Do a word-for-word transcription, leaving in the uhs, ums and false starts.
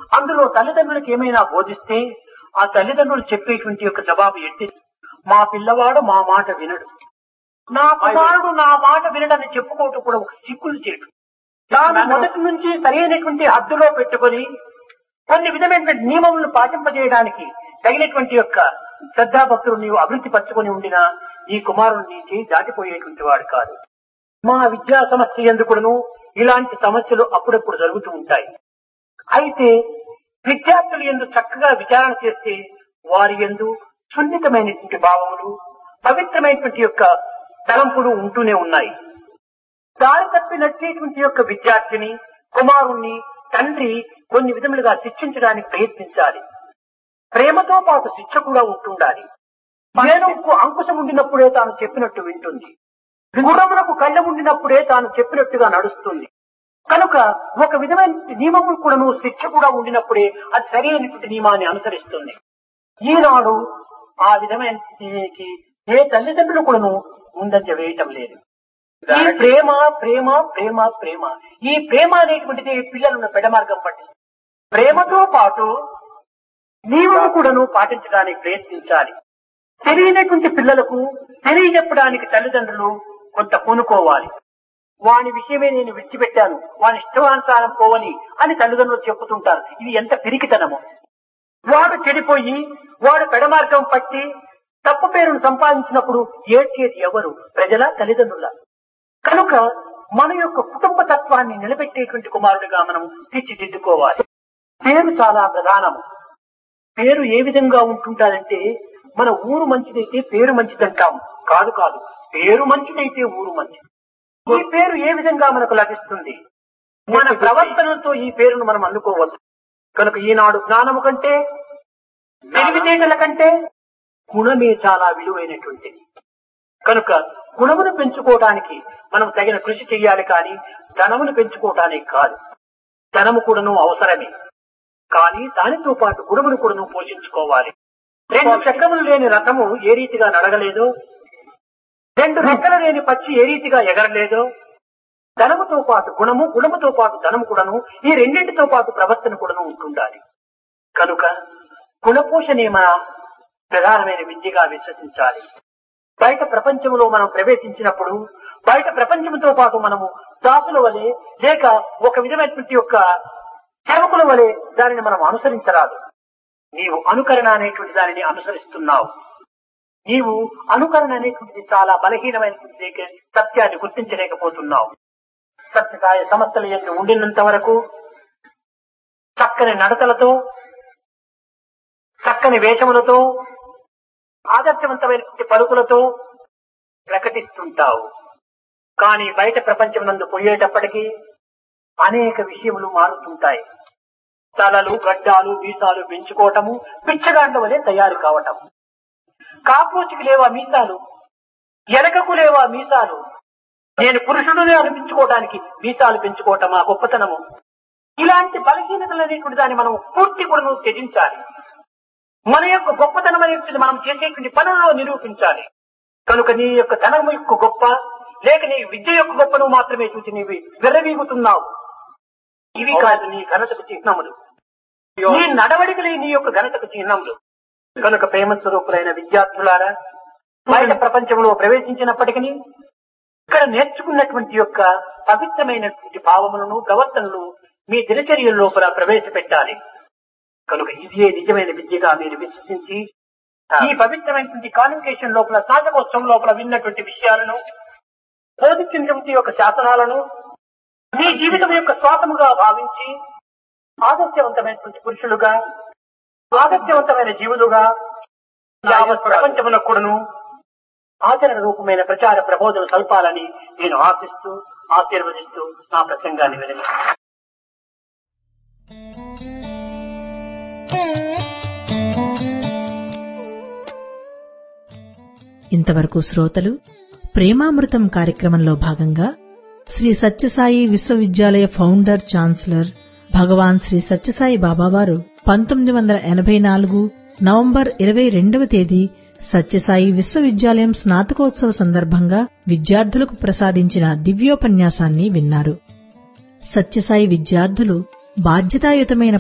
అందులో తల్లిదండ్రులకు ఏమైనా బోధిస్తే ఆ తల్లిదండ్రులు చెప్పేటువంటి యొక్క జవాబు ఎట్టి, మా పిల్లవాడు మా మాట వినడు, నా కుమారుడు నా మాట వినడని చెప్పుకోవటం కూడా ఒక సిగ్గులు చేయడం. తాను మొదటి నుంచి సరైనటువంటి హద్దులో పెట్టుకొని కొన్ని విధమైనటువంటి నియమములను పాటింపజేయడానికి తగినటువంటి యొక్క శ్రద్ధాభక్తులు నీవు అభివృద్ధి పరచుకొని ఉండినా ఈ కుమారుడు నీ చేయి దాటిపోయేటువంటి వాడు కాదు. మా విద్యా సమస్య ఎందుకును ఇలాంటి సమస్యలు అప్పుడప్పుడు జరుగుతూ ఉంటాయి. అయితే విద్యార్థులు ఎందు చక్కగా విచారణ చేస్తే వారి యందు సున్నితమైనటువంటి భావములు, పవిత్రమైనటువంటి యొక్క తలంపులు ఉంటూనే ఉన్నాయి. దారి తప్పి నడిచేటువంటి యొక్క విద్యార్థిని కుమారుణ్ణి తండ్రి కొన్ని విధములుగా శిక్షించడానికి ప్రయత్నించాలి. ప్రేమతో పాటు శిక్ష కూడా ఉంటుండాలి. ఏనుగుకు అంకుశం ఉండినప్పుడే తాను చెప్పినట్టు వింటుంది, గుర్రమునకు కళ్ళెం ఉండినప్పుడే తాను చెప్పినట్టుగా నడుస్తుంది. కనుక ఒక విధమైన నియమము కూడాను శిక్ష కూడా ఉండినప్పుడే అది సరైనటువంటి నియమాన్ని అనుసరిస్తుంది. ఈనాడు ఆ విధమైన ఏ తల్లిదండ్రులు కూడాను ముందంజ వేయటం లేదు. ఈ ప్రేమ ప్రేమ ప్రేమ ప్రేమ ఈ ప్రేమ అనేటువంటిది పిల్లలను పెడమార్గం పట్టి ప్రేమతో పాటు నియమము కూడాను పాటించడానికి ప్రయత్నించాలి. తెలియనటువంటి పిల్లలకు తెలియజెప్పడానికి తల్లిదండ్రులు కొంత పూనుకోవాలి. వాని విషయమే నేను విడిచిపెట్టాను, వాని ఇష్టవానుసారం పోవని అని తల్లిదండ్రులు చెప్పుతుంటారు. ఇది ఎంత పిరికితనము! వాడు చెడిపోయి వాడు పెడమార్గం పట్టి తప్పు పేరును సంపాదించినప్పుడు ఏడ్చేది ఎవరు? ప్రజల, తల్లిదండ్రుల? కనుక మన యొక్క కుటుంబ తత్వాన్ని నిలబెట్టేటువంటి కుమారుడిగా మనం తీర్చిదిద్దుకోవాలి. పేరు చాలా ప్రధానము. పేరు ఏ విధంగా ఉంటుంటారంటే మన ఊరు మంచిదైతే పేరు మంచిదంటాం. కాదు కాదు పేరు మంచిదైతే ఊరు మంచిది. ఈ పేరు ఏ విధంగా మనకు లభిస్తుంది? మన ప్రవర్తనతో ఈ పేరును మనం అందుకోవచ్చు. కనుక ఈనాడు జ్ఞానము కంటే తెలివితేటల కంటే గుణమే చాలా విలువైనటువంటిది. కనుక గుణమును పెంచుకోవడానికి మనం తగిన కృషి చేయాలి, కానీ ధనమును పెంచుకోవటానికి కాదు. ధనము కూడాను అవసరమే, కానీ దానితో పాటు గుణమును కూడాను పోషించుకోవాలి. రెండు చక్రములు లేని రథము ఏ రీతిగా నడగలేదో, రెండు రెక్కలు లేని పక్షి ఏ రీతిగా ఎగరలేదో, ధనముతో పాటు గుణము, గుణముతో పాటు ధనము కూడాను, ఈ రెండింటితో పాటు ప్రవర్తన కూడాను ఉంటుండాలి. కనుక గుణపోషణే మన ప్రధానమైన విద్యగా విశ్వసించాలి. బయట ప్రపంచంలో మనం ప్రవేశించినప్పుడు బయట ప్రపంచంతో పాటు మనము దాసుల వలె లేక ఒక విధమైనటువంటి యొక్క సేవకుల వలె దానిని మనం అనుసరించరాదు. నీవు అనుకరణ అనేటువంటి దానిని అనుసరిస్తున్నావు. నీవు అనుకరణ అనేటువంటిది చాలా బలహీనమైనటువంటి సత్యాన్ని గుర్తించలేకపోతున్నావు. సత్యసాయ సంస్థల యందు ఉండినంత వరకు చక్కని నడతలతో, చక్కని వేషములతో, ఆదర్శవంతమైనటువంటి పలుకులతో ప్రకటిస్తుంటావు. కానీ బయట ప్రపంచం నందు పోయేటప్పటికీ అనేక విషయములు మారుతుంటాయి. తలలు, గడ్డాలు, మీసాలు పెంచుకోవటము, పిచ్చగాండ్ల వలె తయారు కావటం. కాక్రోచికి లేవా మీసాలు, ఎలకకు లేవా మీసాలు, నేను పురుషుడునే అనిపించుకోవడానికి మీసాలు పెంచుకోవటం ఆ గొప్పతనము. ఇలాంటి బలహీనతలు అనేటువంటి దాన్ని మనం పూర్తి కూడా త్యజించాలి. మన యొక్క గొప్పతనం అనేటువంటి మనం చేసేటువంటి పనుల్లో నిరూపించాలి. కనుక నీ యొక్క ధనము యొక్క గొప్ప లేక నీ విద్య యొక్క గొప్పను మాత్రమే చూసి నీవి విర్రవీగుతున్నావు. ఇవి కాదు నీ ఘనతకు చిహ్నములు. నీ నడవడికలే నీ యొక్క ఘనతకు చిహ్నములు. కనుక ప్రేమ స్వరూపులైన విద్యార్థులారా, బయట ప్రపంచంలో ప్రవేశించినప్పటికీ ఇక్కడ నేర్చుకున్నటువంటి యొక్క పవిత్రమైనటువంటి భావములను, ప్రవర్తనలు మీ దినచర్యల లోపల ప్రవేశపెట్టాలి. కనుక ఇదే నిజమైన విద్యగా మీరు విశ్వసించి ఈ పవిత్రమైనటువంటి కాన్వకేషన్ లోపల, స్నాతకోత్సవం లోపల విన్నటువంటి విషయాలను, బోధించినటువంటి యొక్క శాసనాలను మీ జీవితం యొక్క స్వాతముగా భావించి ఆదర్శవంతమైనటువంటి పురుషులుగా, ఆదర్శవంతమైన జీవులుగా యావత్ ప్రపంచమునకు కూడాను ఆచరణ రూపమైన ప్రచార ప్రబోధన సల్పాలని నేను ఆశిస్తూ ఆశీర్వదిస్తూ నా ప్రసంగాన్ని వినను. ఇంతవరకు శ్రోతలు ప్రేమామృతం కార్యక్రమంలో భాగంగా శ్రీ సత్యసాయి విశ్వవిద్యాలయ ఫౌండర్ ఛాన్సలర్ భగవాన్ శ్రీ సత్యసాయి బాబావారు పంతొమ్మిది వందల ఎనభై నాలుగు నవంబర్ ఇరవై రెండవ తేదీ సత్యసాయి విశ్వవిద్యాలయం స్నాతకోత్సవ సందర్భంగా విద్యార్థులకు ప్రసాదించిన దివ్యోపన్యాసాన్ని విన్నారు. సత్యసాయి విద్యార్థులు బాధ్యతాయుతమైన